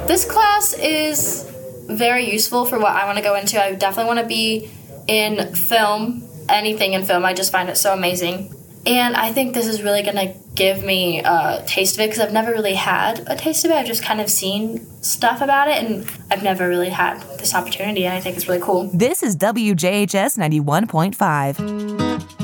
This class is very useful for what I want to go into. I definitely want to be in film, anything in film. I just find it so amazing. And I think this is really going to give me a taste of it because I've never really had a taste of it. I've just kind of seen stuff about it, and I've never really had this opportunity, and I think it's really cool. This is WJHS 91.5.